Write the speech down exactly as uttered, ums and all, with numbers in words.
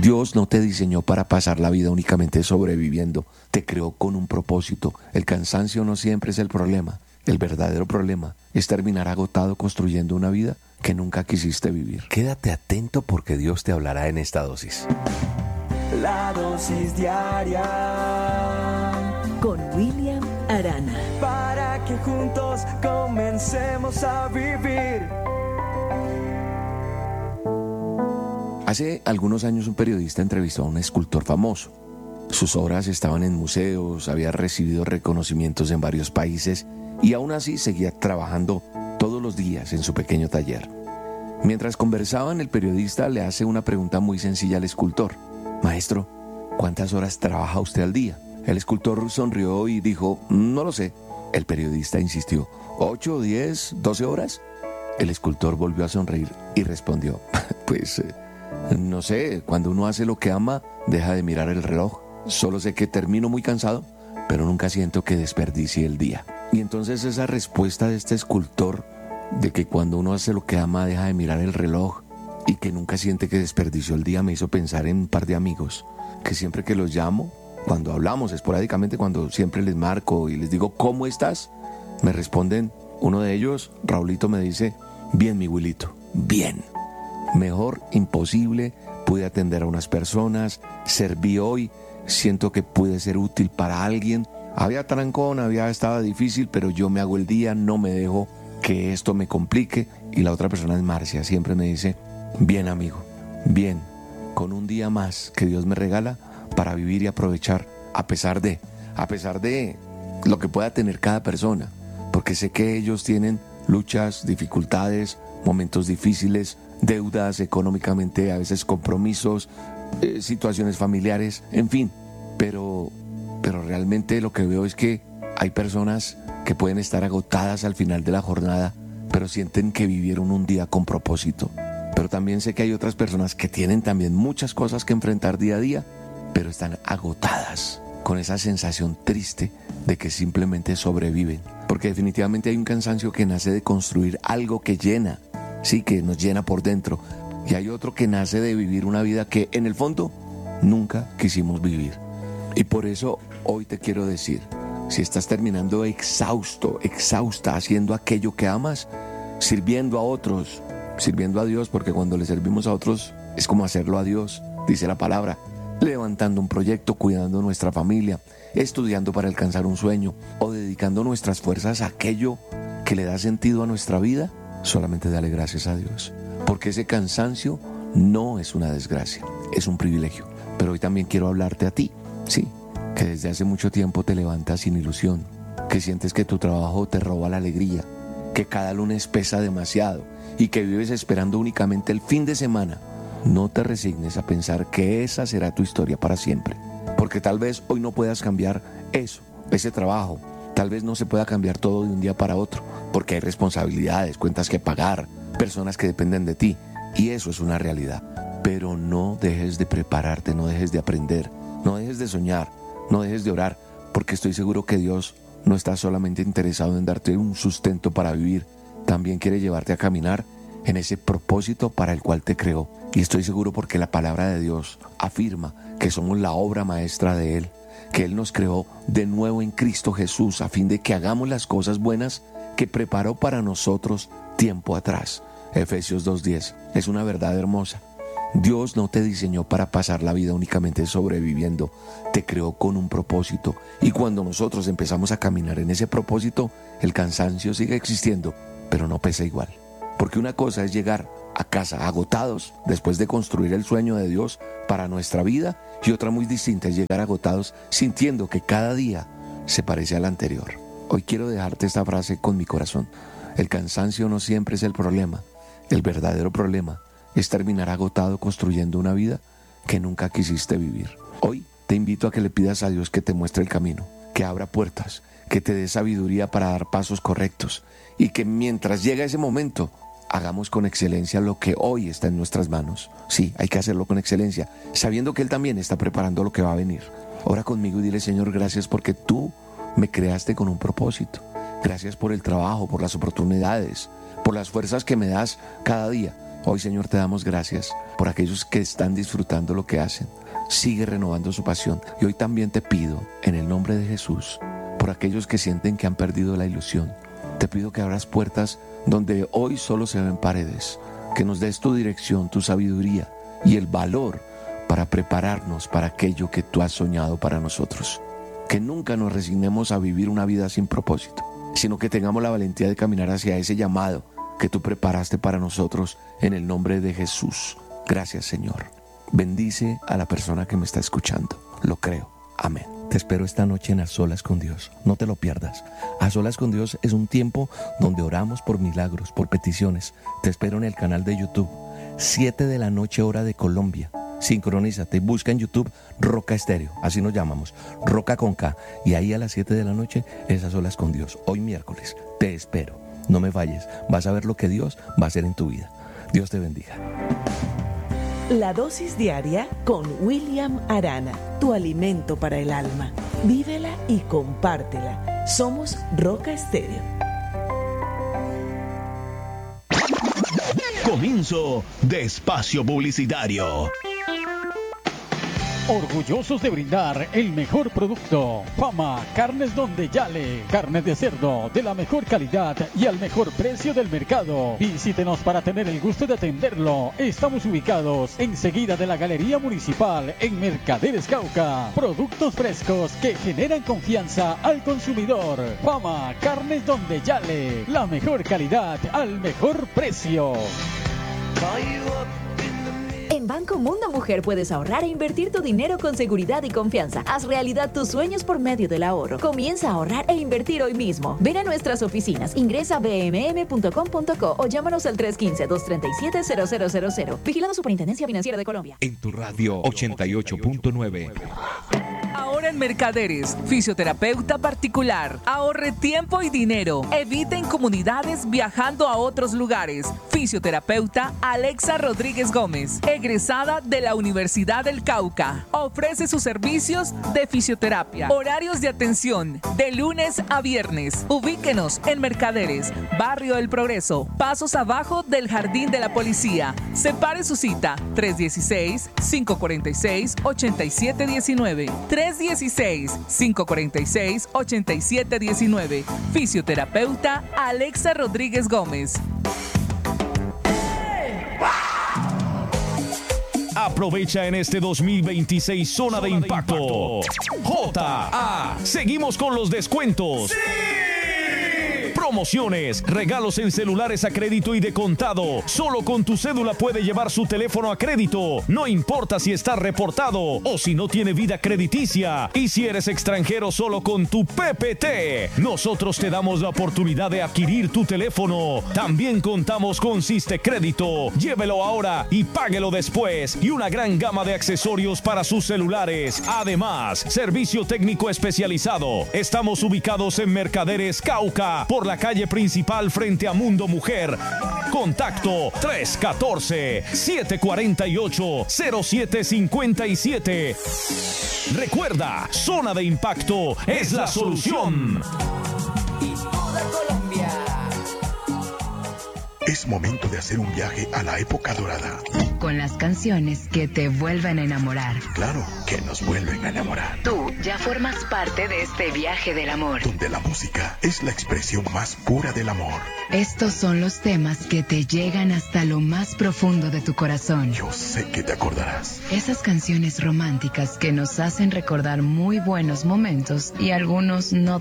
Dios no te diseñó para pasar la vida únicamente sobreviviendo. Te creó con un propósito. El cansancio no siempre es el problema. El verdadero problema es terminar agotado construyendo una vida que nunca quisiste vivir. Quédate atento porque Dios te hablará en esta dosis. La dosis diaria con William Arana. para que juntos comencemos a vivir. Hace algunos años un periodista entrevistó a un escultor famoso. Sus obras estaban en museos, había recibido reconocimientos en varios países y aún así seguía trabajando todos los días en su pequeño taller. Mientras conversaban, el periodista le hace una pregunta muy sencilla al escultor. Maestro, ¿cuántas horas trabaja usted al día? El escultor sonrió y dijo, no lo sé. El periodista insistió, ¿ocho, diez, doce horas? El escultor volvió a sonreír y respondió, pues, eh, no sé, cuando uno hace lo que ama, deja de mirar el reloj. Solo sé que termino muy cansado, pero nunca siento que desperdicie el día. Y entonces esa respuesta de este escultor, de que cuando uno hace lo que ama, deja de mirar el reloj, y que nunca siente que desperdició el día, me hizo pensar en un par de amigos, que siempre que los llamo, cuando hablamos esporádicamente, cuando siempre les marco y les digo, ¿cómo estás?, me responden, uno de ellos, Raulito, me dice, bien mi Wilito, bien. Mejor imposible, pude atender a unas personas, serví hoy, siento que pude ser útil para alguien. Había trancón, había estado difícil, pero yo me hago el día, no me dejo que esto me complique. Y la otra persona es Marcia, siempre me dice, bien amigo, bien, con un día más que Dios me regala para vivir y aprovechar, a pesar de, a pesar de lo que pueda tener cada persona, porque sé que ellos tienen luchas, dificultades, momentos difíciles, deudas económicamente, a veces compromisos, eh, situaciones familiares, en fin, pero, pero realmente lo que veo es que hay personas que pueden estar agotadas al final de la jornada, pero sienten que vivieron un día con propósito. Pero también sé que hay otras personas que tienen también muchas cosas que enfrentar día a día, pero están agotadas, con esa sensación triste de que simplemente sobreviven. Porque definitivamente hay un cansancio que nace de construir algo que llena, sí, que nos llena por dentro. Y hay otro que nace de vivir una vida que en el fondo nunca quisimos vivir. Y por eso hoy te quiero decir, si estás terminando exhausto, exhausta haciendo aquello que amas, sirviendo a otros, sirviendo a Dios, porque cuando le servimos a otros es como hacerlo a Dios, dice la palabra, levantando un proyecto, cuidando nuestra familia, estudiando para alcanzar un sueño o dedicando nuestras fuerzas a aquello que le da sentido a nuestra vida, solamente dale gracias a Dios, porque ese cansancio no es una desgracia, es un privilegio. Pero hoy también quiero hablarte a ti, sí, que desde hace mucho tiempo te levantas sin ilusión, que sientes que tu trabajo te roba la alegría, que cada lunes pesa demasiado y que vives esperando únicamente el fin de semana. No te resignes a pensar que esa será tu historia para siempre, porque tal vez hoy no puedas cambiar eso, ese trabajo, tal vez no se pueda cambiar todo de un día para otro, porque hay responsabilidades, cuentas que pagar, personas que dependen de ti, y eso es una realidad. Pero no dejes de prepararte, no dejes de aprender, no dejes de soñar, no dejes de orar, porque estoy seguro que Dios no está solamente interesado en darte un sustento para vivir, también quiere llevarte a caminar en ese propósito para el cual te creó. Y estoy seguro porque la palabra de Dios afirma que somos la obra maestra de Él, que Él nos creó de nuevo en Cristo Jesús a fin de que hagamos las cosas buenas que preparó para nosotros tiempo atrás. Efesios dos diez es una verdad hermosa. Dios no te diseñó para pasar la vida únicamente sobreviviendo, te creó con un propósito. Y cuando nosotros empezamos a caminar en ese propósito, el cansancio sigue existiendo, pero no pesa igual. Porque una cosa es llegar a casa agotados después de construir el sueño de Dios para nuestra vida, y otra muy distinta es llegar agotados sintiendo que cada día se parece al anterior. Hoy quiero dejarte esta frase con mi corazón. El cansancio no siempre es el problema. El verdadero problema es terminar agotado construyendo una vida que nunca quisiste vivir. Hoy te invito a que le pidas a Dios que te muestre el camino, que abra puertas, que te dé sabiduría para dar pasos correctos, y que mientras llega ese momento hagamos con excelencia lo que hoy está en nuestras manos. Sí, hay que hacerlo con excelencia, sabiendo que Él también está preparando lo que va a venir. Ora conmigo y dile, Señor, gracias porque tú me creaste con un propósito. Gracias por el trabajo, por las oportunidades, por las fuerzas que me das cada día. Hoy, Señor, te damos gracias por aquellos que están disfrutando lo que hacen. Sigue renovando su pasión. Y hoy también te pido, en el nombre de Jesús, por aquellos que sienten que han perdido la ilusión. Te pido que abras puertas donde hoy solo se ven paredes. Que nos des tu dirección, tu sabiduría y el valor para prepararnos para aquello que tú has soñado para nosotros. Que nunca nos resignemos a vivir una vida sin propósito, sino que tengamos la valentía de caminar hacia ese llamado que tú preparaste para nosotros en el nombre de Jesús. Gracias, Señor. Bendice a la persona que me está escuchando. Lo creo. Amén. Te espero esta noche en A Solas con Dios. No te lo pierdas. A Solas con Dios es un tiempo donde oramos por milagros, por peticiones. Te espero en el canal de YouTube. siete de la noche, hora de Colombia. Sincronízate y busca en YouTube Roca Estéreo. Así nos llamamos. Roca con K. Y ahí a las siete de la noche es A Solas con Dios. Hoy miércoles. Te espero. No me falles. Vas a ver lo que Dios va a hacer en tu vida. Dios te bendiga. La dosis diaria con William Arana, tu alimento para el alma. Vívela y compártela. Somos Roca Estéreo. Comienzo de espacio publicitario. Orgullosos de brindar el mejor producto. Fama Carnes Donde Yale. Carnes de cerdo de la mejor calidad y al mejor precio del mercado. Visítenos para tener el gusto de atenderlo. Estamos ubicados enseguida de la Galería Municipal en Mercaderes Cauca. Productos frescos que generan confianza al consumidor. Fama Carnes Donde Yale. La mejor calidad al mejor precio. En Banco Mundo Mujer puedes ahorrar e invertir tu dinero con seguridad y confianza. Haz realidad tus sueños por medio del ahorro. Comienza a ahorrar e invertir hoy mismo. Ven a nuestras oficinas, ingresa a b m m punto com punto co o llámanos al tres uno cinco, dos tres siete, cero cero cero cero. Vigilado Superintendencia Financiera de Colombia. En tu radio ochenta y ocho punto nueve. Ahora en Mercaderes, fisioterapeuta particular. Ahorre tiempo y dinero. Evite incomodidades viajando a otros lugares. Fisioterapeuta Alexa Rodríguez Gómez, egresada de la Universidad del Cauca. Ofrece sus servicios de fisioterapia. Horarios de atención de lunes a viernes. Ubíquenos en Mercaderes, Barrio El Progreso, pasos abajo del Jardín de la Policía. Separe su cita tres uno seis, cinco cuatro seis, ocho siete uno nueve. tres uno seis, cinco cuatro seis, ocho siete uno nueve. Fisioterapeuta Alexa Rodríguez Gómez. Aprovecha en este dos mil veintiséis Zona de Impacto. J A. Seguimos con los descuentos. ¡Sí! Promociones, regalos en celulares a crédito y de contado. Solo con tu cédula puede llevar su teléfono a crédito. No importa si está reportado o si no tiene vida crediticia. Y si eres extranjero, solo con tu P P T. Nosotros te damos la oportunidad de adquirir tu teléfono. También contamos con Siste Crédito. Llévelo ahora y páguelo después. Y una gran gama de accesorios para sus celulares. Además, servicio técnico especializado. Estamos ubicados en Mercaderes Cauca, por la calle principal frente a Mundo Mujer. Contacto tres uno cuatro, siete cuatro ocho, cero siete cinco siete. Recuerda, Zona de Impacto es la solución. Es momento de hacer un viaje a la época dorada. Con las canciones que te vuelven a enamorar. Claro, que nos vuelven a enamorar. Tú ya formas parte de este viaje del amor. Donde la música es la expresión más pura del amor. Estos son los temas que te llegan hasta lo más profundo de tu corazón. Yo sé que te acordarás. Esas canciones románticas que nos hacen recordar muy buenos momentos y algunos no